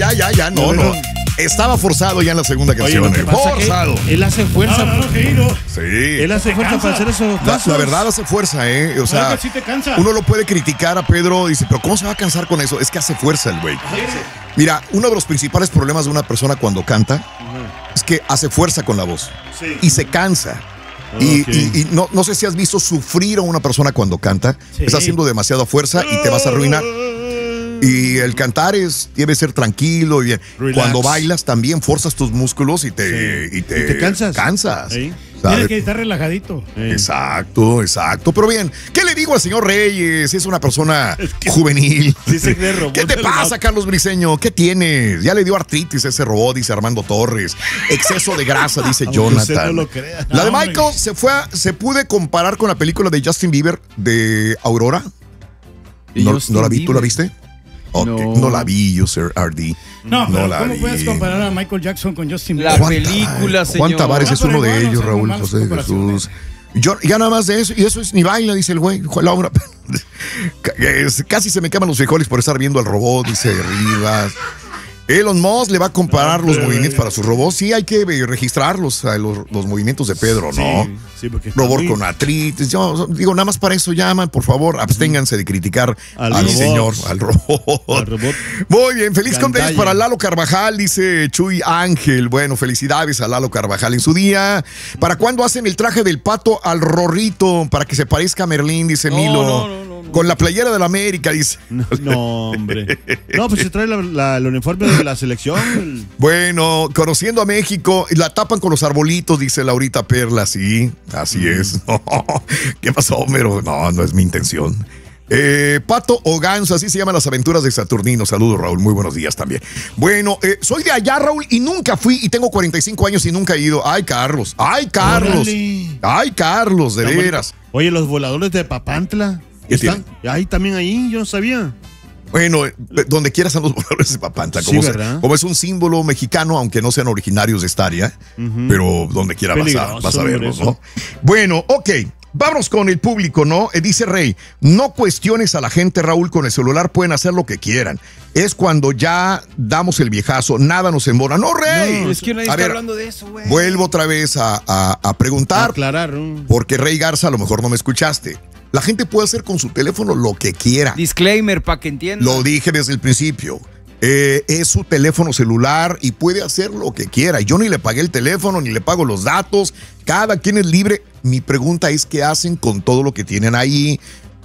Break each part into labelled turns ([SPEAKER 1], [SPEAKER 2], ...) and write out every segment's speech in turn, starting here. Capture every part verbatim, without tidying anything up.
[SPEAKER 1] ya, ya, ya, no, no. Estaba forzado ya en la segunda canción.
[SPEAKER 2] Oye,
[SPEAKER 1] forzado.
[SPEAKER 2] Él hace fuerza.
[SPEAKER 3] No, no, que no.
[SPEAKER 1] Sí.
[SPEAKER 2] Él hace fuerza para hacer eso.
[SPEAKER 1] La, la verdad hace fuerza, ¿eh? O sea,
[SPEAKER 3] sí te cansa.
[SPEAKER 1] uno lo puede criticar a Pedro, dice, pero ¿cómo se va a cansar con eso? Es que hace fuerza el güey. Mira, uno de los principales problemas de una persona cuando canta uh-huh. es que hace fuerza con la voz sí. y se cansa. Y, okay. y, y no, no sé si has visto sufrir a una persona cuando canta. Sí. Está haciendo demasiada fuerza y te vas a arruinar. Y el cantar es, debe ser tranquilo y bien. Relax. Cuando bailas también forzas tus músculos y te, sí. y te,
[SPEAKER 2] ¿Y te cansas.
[SPEAKER 1] cansas.
[SPEAKER 3] ¿Sí? Tienes que estar relajadito.
[SPEAKER 1] Sí. Exacto, exacto. Pero bien, ¿qué le digo al señor Reyes? Es una persona es que juvenil. Sí se ¿Qué te pasa, Carlos Briseño? ¿Qué tienes? Ya le dio artritis a ese robot, dice Armando Torres. Exceso de grasa, dice Jonathan. No lo crea. La de Michael se fue a, se pude comparar con la película de Justin Bieber de Aurora. ¿No, ¿no la vi? ¿Tú la viste? Okay. No. no la vi, user R D.
[SPEAKER 3] No, no la ¿cómo vi. Puedes comparar a Michael Jackson con Justin Bieber?
[SPEAKER 4] La película, señor.
[SPEAKER 1] Juan Tavares es uno de ellos, Raúl José de Jesús. Yo, ya nada más de eso, y eso es ni baila, dice el güey. Laura. Casi se me queman los frijoles por estar viendo al robot, dice Rivas. Elon Musk le va a comparar no, los movimientos para sus robots. Sí, hay que registrarlos, los, los movimientos de Pedro, ¿no? Sí, sí, porque robot muy... con artritis. Yo digo, nada más para eso llaman, por favor, absténganse de criticar al, al señor, al robot. al robot. Muy bien, feliz cumpleaños para Lalo Carvajal, dice Chuy Ángel. Bueno, felicidades a Lalo Carvajal en su día. ¿Para cuándo hacen el traje del pato al Rorrito? Para que se parezca a Merlín, dice no, Milo. No, no, no. Con la playera de la América, dice.
[SPEAKER 2] No, no hombre. No, pues se trae la, la, el uniforme de la selección.
[SPEAKER 1] Bueno, conociendo a México, la tapan con los arbolitos, dice Laurita Perla. Sí, así mm. es. No, ¿qué pasó, Homero? No, no es mi intención. Eh, Pato o Ganso, así se llaman las aventuras de Saturnino. Saludos, Raúl, muy buenos días también. Bueno, eh, soy de allá, Raúl, y nunca fui, y tengo cuarenta y cinco años y nunca he ido. Ay, Carlos, ay, Carlos. Órale. Ay, Carlos, de veras.
[SPEAKER 2] Oye, los voladores de Papantla. ¿Están? Ahí también ahí, yo no sabía.
[SPEAKER 1] Bueno, donde quieras están los voladores de Papantla. Como, sí, se, como es un símbolo mexicano, aunque no sean originarios de esta área, uh-huh. pero donde quiera vas a, vas a verlos, ¿no? Bueno, ok. Vámonos con el público, ¿no? Eh, dice Rey, no cuestiones a la gente, Raúl, con el celular pueden hacer lo que quieran. Es cuando ya damos el viejazo, nada nos embona. ¡No, Rey!
[SPEAKER 4] No, es que nadie a está ver, hablando de eso, güey.
[SPEAKER 1] Vuelvo otra vez a, a, a preguntar.
[SPEAKER 2] Aclarar.
[SPEAKER 1] Porque Rey Garza, a lo mejor no me escuchaste. La gente puede hacer con su teléfono lo que quiera.
[SPEAKER 4] Disclaimer, para que entiendan.
[SPEAKER 1] Lo dije desde el principio. Eh, es su teléfono celular y puede hacer lo que quiera. Yo ni le pagué el teléfono, ni le pago los datos. Cada quien es libre. Mi pregunta es qué hacen con todo lo que tienen ahí.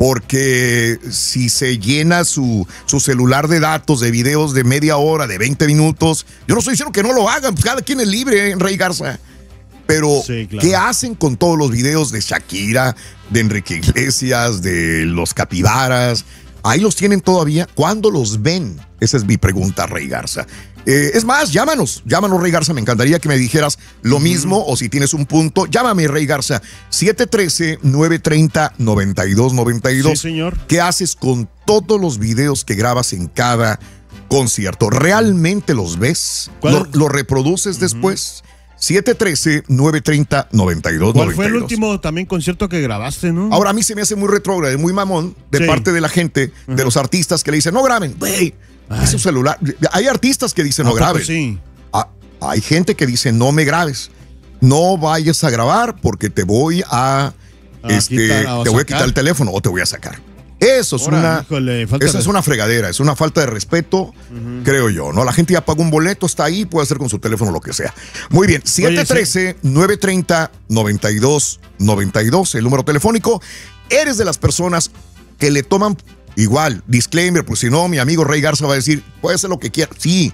[SPEAKER 1] Porque si se llena su, su celular de datos, de videos de media hora, de veinte minutos, yo no estoy diciendo que no lo hagan. Pues cada quien es libre, ¿eh, Rey Garza? Pero, sí, claro. ¿Qué hacen con todos los videos de Shakira, de Enrique Iglesias, de los capibaras? ¿Ahí los tienen todavía? ¿Cuándo los ven? Esa es mi pregunta, Rey Garza. Eh, es más, llámanos, llámanos, Rey Garza. Me encantaría que me dijeras lo mismo mm. o si tienes un punto, llámame, Rey Garza. siete uno tres, nueve tres cero, nueve dos nueve dos.
[SPEAKER 2] Sí, señor.
[SPEAKER 1] ¿Qué haces con todos los videos que grabas en cada concierto? ¿Realmente los ves? ¿Lo, lo reproduces uh-huh. después? siete uno tres, nueve tres cero, nueve dos nueve dos.
[SPEAKER 2] ¿Cuál fue el último también concierto que grabaste, no?
[SPEAKER 1] Ahora a mí se me hace muy retrógrado, muy mamón de sí. parte de la gente, uh-huh. de los artistas que le dicen, no graben, güey, es su celular. Hay artistas que dicen, no grabes.
[SPEAKER 2] Sí.
[SPEAKER 1] Ah, hay gente que dice, no me grabes, no vayas a grabar porque te voy a, a este, quitar, te voy a quitar el teléfono o te voy a sacar. Eso es, Ahora, una, híjole, eso es una fregadera, es una falta de respeto, uh-huh. creo yo, ¿no? La gente ya pagó un boleto, está ahí, puede hacer con su teléfono lo que sea. Muy bien, siete uno tres, nueve tres cero, nueve dos nueve dos, el número telefónico. Eres de las personas que le toman, igual, disclaimer, pues si no, mi amigo Rey Garza va a decir, puede hacer lo que quiera. Sí.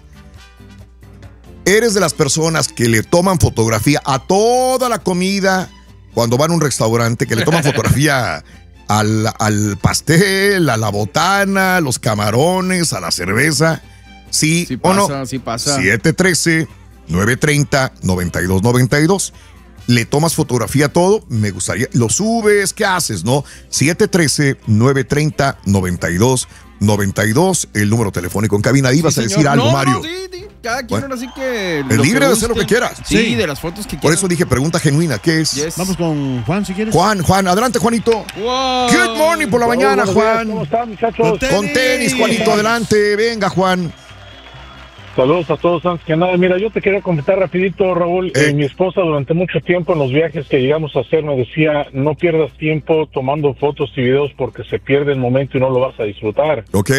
[SPEAKER 1] Eres de las personas que le toman fotografía a toda la comida cuando van a un restaurante, que le toman fotografía... Al, al pastel, a la botana, a los camarones, a la cerveza. ¿Sí,
[SPEAKER 4] sí
[SPEAKER 1] o
[SPEAKER 4] pasa,
[SPEAKER 1] no?
[SPEAKER 4] Sí pasa.
[SPEAKER 1] siete uno tres, nueve tres cero, nueve dos nueve dos. Le tomas fotografía a todo, me gustaría. Lo subes, ¿qué haces, no? siete uno tres, nueve tres cero, nueve dos nueve dos, el número telefónico en cabina. Ibas sí, a decir señor. algo,
[SPEAKER 4] no,
[SPEAKER 1] Mario.
[SPEAKER 4] No, sí, sí. Cada quien ahora sí que...
[SPEAKER 1] Es libre de hacer lo que quieras.
[SPEAKER 4] Sí, sí, de las fotos que quieras.
[SPEAKER 1] Por eso dije pregunta genuina, ¿qué es?
[SPEAKER 2] Yes. Vamos con Juan, si quieres.
[SPEAKER 1] Juan, Juan, adelante, Juanito.
[SPEAKER 4] Wow.
[SPEAKER 1] Good morning por la
[SPEAKER 5] Wow,
[SPEAKER 1] mañana, Juan.
[SPEAKER 5] Días. ¿Cómo están, muchachos?
[SPEAKER 1] Con tenis. Con tenis, Juanito, adelante. Venga, Juan.
[SPEAKER 5] Saludos a todos. Antes que nada, mira, yo te quería comentar rapidito, Raúl. Eh. Eh, mi esposa durante mucho tiempo en los viajes que llegamos a hacer me decía, no pierdas tiempo tomando fotos y videos porque se pierde el momento y no lo vas a disfrutar.
[SPEAKER 1] Ok.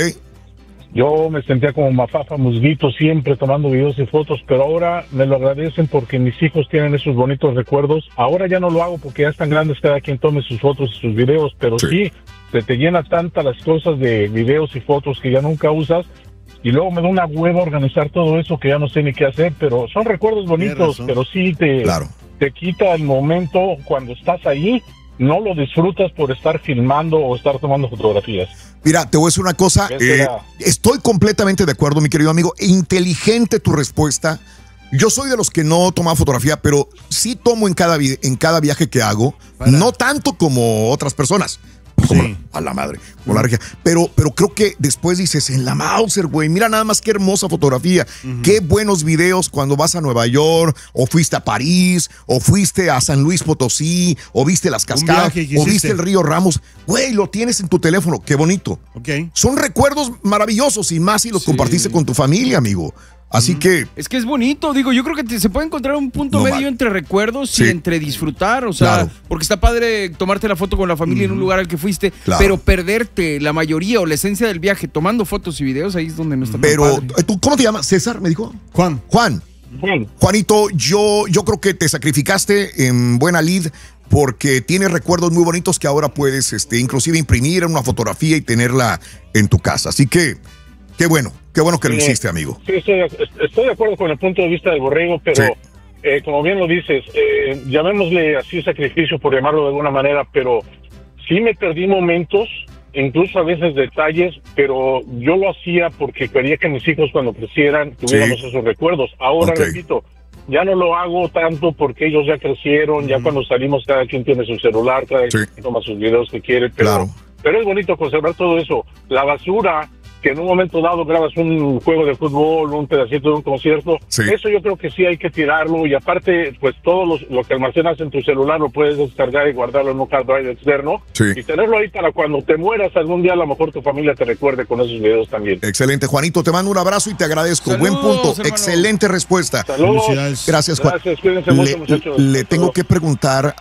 [SPEAKER 5] Yo me sentía como mafafa musguito siempre tomando videos y fotos, pero ahora me lo agradecen porque mis hijos tienen esos bonitos recuerdos. Ahora ya no lo hago porque ya están grandes, cada quien tome sus fotos y sus videos, pero sí, sí se te llena tanta las cosas de videos y fotos que ya nunca usas, y luego me da una hueva organizar todo eso que ya no sé ni qué hacer, pero son recuerdos bonitos, pero sí te, claro. te quita el momento cuando estás ahí. No lo disfrutas por estar filmando o estar tomando fotografías.
[SPEAKER 1] Mira, te voy a decir una cosa. Eh, estoy completamente de acuerdo, mi querido amigo. Inteligente tu respuesta. Yo soy de los que no toma fotografía, pero sí tomo en cada, en cada viaje que hago. Para. No tanto como otras personas. Como sí. A la madre, como la regia. Pero, pero creo que después dices, en la Mauser, güey, mira nada más qué hermosa fotografía. Uh-huh. Qué buenos videos cuando vas a Nueva York, o fuiste a París, o fuiste a San Luis Potosí, o viste las cascadas, o viste el río Ramos. Güey, lo tienes en tu teléfono, qué bonito.
[SPEAKER 2] Okay.
[SPEAKER 1] Son recuerdos maravillosos y más si los sí. compartiste con tu familia, amigo. Así que...
[SPEAKER 4] Es que es bonito, digo, yo creo que te, se puede encontrar un punto no medio mal. entre recuerdos sí. y entre disfrutar, o sea, claro. porque está padre tomarte la foto con la familia mm. en un lugar al que fuiste, claro. pero perderte la mayoría o la esencia del viaje tomando fotos y videos, ahí es donde no está
[SPEAKER 1] pero,
[SPEAKER 4] tan padre.
[SPEAKER 1] ¿tú cómo te llamas? ¿César, me dijo?
[SPEAKER 2] Juan.
[SPEAKER 1] Juan. Juan. Juanito, yo, yo creo que te sacrificaste en buena lid porque tienes recuerdos muy bonitos que ahora puedes este, inclusive imprimir en una fotografía y tenerla en tu casa, así que... Qué bueno, qué bueno que lo hiciste, amigo.
[SPEAKER 5] Sí, estoy, estoy de acuerdo con el punto de vista del borrego, pero sí. eh, como bien lo dices, eh, llamémosle así sacrificio por llamarlo de alguna manera, pero sí me perdí momentos, incluso a veces detalles, pero yo lo hacía porque quería que mis hijos cuando crecieran tuviéramos sí. esos recuerdos. Ahora, okay. repito, ya no lo hago tanto porque ellos ya crecieron, mm. ya cuando salimos cada quien tiene su celular, cada sí. quien toma sus videos que quiere, pero, claro. pero es bonito conservar todo eso. La basura... que en un momento dado grabas un juego de fútbol, un pedacito de un concierto, sí. eso yo creo que sí hay que tirarlo, y aparte, pues todo los, lo que almacenas en tu celular lo puedes descargar y guardarlo en un hard drive externo, sí. y tenerlo ahí para cuando te mueras algún día, a lo mejor tu familia te recuerde con esos videos también.
[SPEAKER 1] Excelente, Juanito, te mando un abrazo y te agradezco. Saludos, Buen punto, hermano. Excelente respuesta.
[SPEAKER 5] Saludos.
[SPEAKER 1] Gracias, Juan.
[SPEAKER 5] Gracias, cuídense mucho, muchachos.
[SPEAKER 1] Le tengo Saludos. que preguntar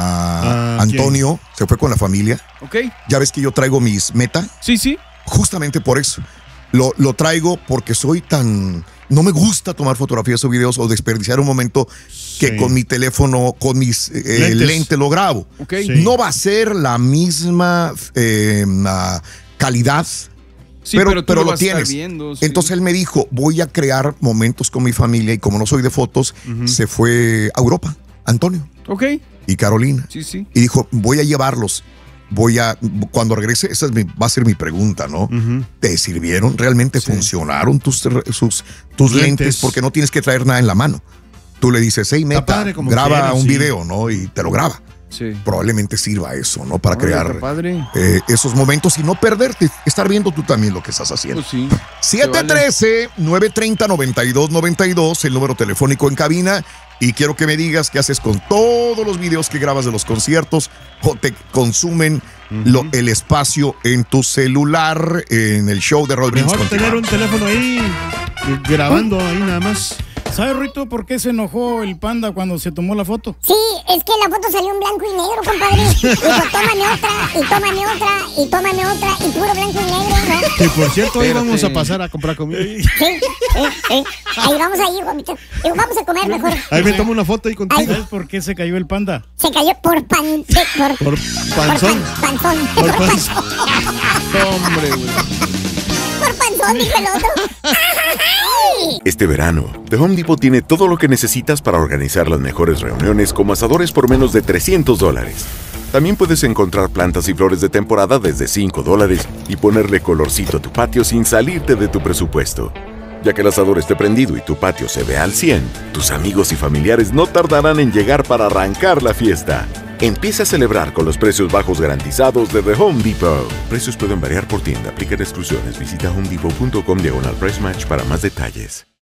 [SPEAKER 1] a uh, Antonio, ¿quién? Se fue con la familia.
[SPEAKER 4] Ok.
[SPEAKER 1] Ya ves que yo traigo mis Meta.
[SPEAKER 4] Sí, sí.
[SPEAKER 1] Justamente por eso. Lo, lo traigo porque soy tan... No me gusta tomar fotografías o videos o desperdiciar un momento que sí. con mi teléfono, con mis eh, lentes. lentes lo grabo.
[SPEAKER 4] Okay.
[SPEAKER 1] Sí. No va a ser la misma eh, uh, calidad,
[SPEAKER 4] sí,
[SPEAKER 1] pero,
[SPEAKER 4] pero,
[SPEAKER 1] pero
[SPEAKER 4] lo,
[SPEAKER 1] lo tienes.
[SPEAKER 4] Viendo, sí.
[SPEAKER 1] Entonces él me dijo, voy a crear momentos con mi familia, y como no soy de fotos, uh-huh. se fue a Europa, Antonio.
[SPEAKER 4] Ok.
[SPEAKER 1] Y Carolina.
[SPEAKER 4] Sí, sí.
[SPEAKER 1] Y dijo, voy a llevarlos. Voy a, cuando regrese, esa es mi, va a ser mi pregunta, ¿no? Uh-huh. ¿Te sirvieron? ¿Realmente sí. funcionaron tus, sus, tus lentes. lentes? Porque no tienes que traer nada en la mano. Tú le dices, hey, Meta, graba quieras, un sí. video, ¿no? Y te lo graba.
[SPEAKER 4] Sí.
[SPEAKER 1] Probablemente sirva eso, ¿no? Para Oye, crear
[SPEAKER 4] eh,
[SPEAKER 1] esos momentos y no perderte, estar viendo tú también lo que estás haciendo.
[SPEAKER 4] Pues sí.
[SPEAKER 1] siete uno tres, nueve tres cero, nueve dos nueve dos, el número telefónico en cabina. Y quiero que me digas qué haces con todos los videos que grabas de los conciertos o te consumen uh-huh. lo, el espacio en tu celular en el show de Raúl Brindis.
[SPEAKER 2] Mejor tener un teléfono ahí grabando ahí nada más.
[SPEAKER 3] ¿Sabes, Ruito, por qué se enojó el panda cuando se tomó la foto?
[SPEAKER 6] Sí, es que la foto salió en blanco y negro, compadre. Dijo, tómame otra, y tómame otra, y tómame otra, y puro blanco y negro, ¿no?
[SPEAKER 2] Y por cierto, hoy vamos a pasar a comprar comida.
[SPEAKER 6] Sí, sí, sí. Ahí vamos a ir, Juanito. Digo, vamos a comer mejor.
[SPEAKER 2] Ahí me tomo una foto ahí contigo.
[SPEAKER 3] ¿Sabes por qué se cayó el panda?
[SPEAKER 6] Se cayó por pan... Por,
[SPEAKER 2] por panzón.
[SPEAKER 6] Por pan, panzón.
[SPEAKER 2] Por panzón.
[SPEAKER 4] Hombre, güey.
[SPEAKER 6] Por panzón, dijo el otro.
[SPEAKER 7] Este verano, The Home Depot tiene todo lo que necesitas para organizar las mejores reuniones como asadores por menos de trescientos dólares. También puedes encontrar plantas y flores de temporada desde cinco dólares y ponerle colorcito a tu patio sin salirte de tu presupuesto. Ya que el asador esté prendido y tu patio se ve al cien, tus amigos y familiares no tardarán en llegar para arrancar la fiesta. Empieza a celebrar con los precios bajos garantizados de The Home Depot. Precios pueden variar por tienda. Aplican exclusiones. Visita homedepot punto com diagonal price match para más detalles.